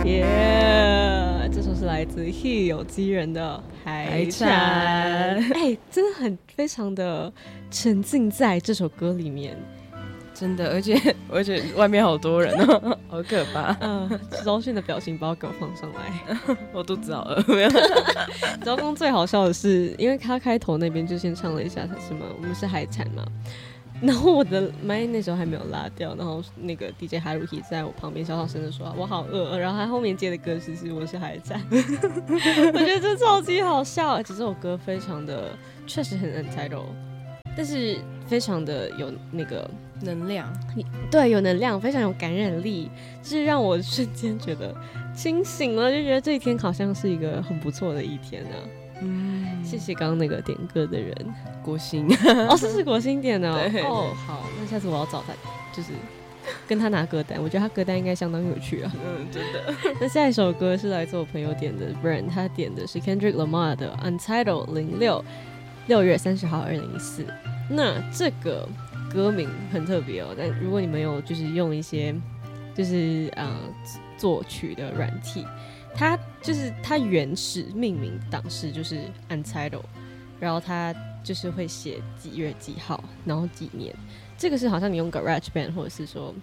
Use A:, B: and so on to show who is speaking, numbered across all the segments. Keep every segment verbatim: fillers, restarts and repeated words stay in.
A: 耶、yeah, 这首是来自 He 有机人的海产，哎，真的很非常的沉浸在这首歌里面，
B: 真的，而且而且外面好多人哦，好可怕。
A: 嗯，周迅的表情包给我放上来，
B: 我肚子好饿。没有，
A: 周公最好笑的是，因为他开头那边就先唱了一下，什么我们是海产嘛。然后我的麦那时候还没有拉掉，然后那个 D J 哈鲁希在我旁边小小声的说我好饿，然后他后面接的歌是是我是海产。我觉得这超级好笑，而且这首歌非常的确实很 untitled， 但是非常的有那个
B: 能量，
A: 对，有能量，非常有感染力，就是让我瞬间觉得清醒了，就觉得这一天好像是一个很不错的一天啊。嗯，谢谢刚刚那个点歌的人，
B: 国兴。
A: 哦，是是国兴点的 哦, 哦。好，那下次我要找他，就是跟他拿歌单，我觉得他歌单应该相当有趣啊。
B: 嗯，真的。
A: 那下一首歌是来自我朋友点的 Brand， 他点的是 Kendrick Lamar 的 Untitled 零六，六月三十号二零一四。那这个歌名很特别哦，但如果你们有就是用一些就是呃作曲的软体。它就是它原始命名档式就是 Untitled， 然后它就是会写几月几号，然后几年。这个是好像你用 GarageBand 或者是说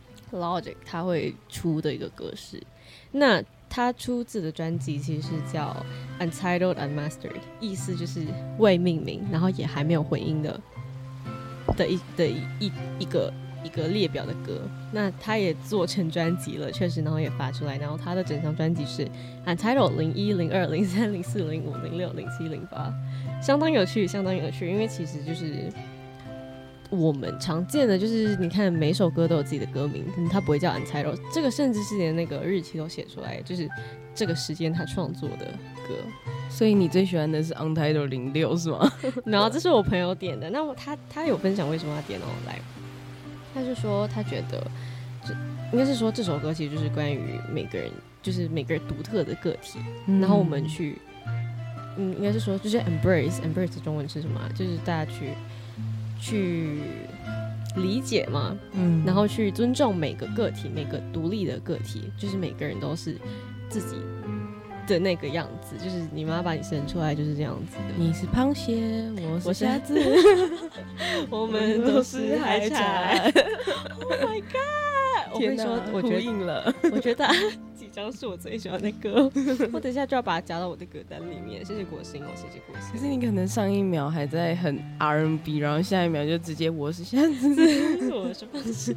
A: Logic 它会出的一个格式。那它出自的专辑其实是叫 Untitled Unmastered， 意思就是未命名，然后也还没有混音的的一的一一个。一个列表的歌，那他也做成专辑了，确实，然后也发出来，然后他的整张专辑是 Untitled 零一、零二、零三、零四、零五、零六、零七、零八，相当有趣，相当有趣，因为其实就是我们常见的，就是你看每首歌都有自己的歌名，嗯，它不会叫 Untitled， 这个甚至是连那个日期都写出来，就是这个时间他创作的歌。
B: 所以你最喜欢的是 Untitled 零六是吗？
A: 然后这是我朋友点的，那他他有分享为什么他点哦，来。他就说他觉得应该是说这首歌其实就是关于每个人就是每个人独特的个体、嗯、然后我们去嗯应该是说就是 embrace embrace 中文是什么、啊、就是大家去去理解嘛，嗯，然后去尊重每个个体每个独立的个体，就是每个人都是自己的那个样子，就是你妈把你生出来就是这样子的。
B: 你是螃蟹，我是虾子，
A: 我们都是海产。Oh my god！ 我跟你说，我觉得
B: 了，
A: 我觉得几张是我最喜欢的歌，我等一下就要把它加到我的歌单里面。谢谢国兴哦，谢谢国兴。
B: 可是你可能上一秒还在很 R and B， 然后下一秒就直接我是虾子，
A: 我是螃蟹，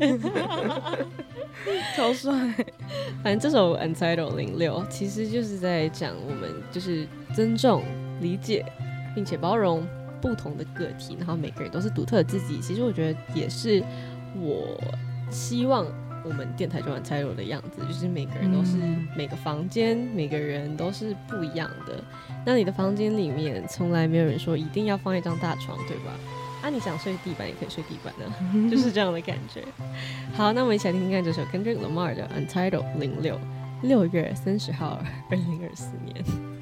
B: 超帅。
A: 反正这首 Untitled 零六其实就是在讲我们就是尊重、理解，并且包容不同的个体，然后每个人都是独特的自己。其实我觉得也是我希望我们电台中 Untitled 的样子，就是每个人都是、嗯、每个房间每个人都是不一样的。那你的房间里面从来没有人说一定要放一张大床，对吧？啊，你想睡地板也可以睡地板啊，就是这样的感觉。好，那我们一起来听听看这首 Kendrick Lamar 的 Untitled 零六，六月三十号二零二四年。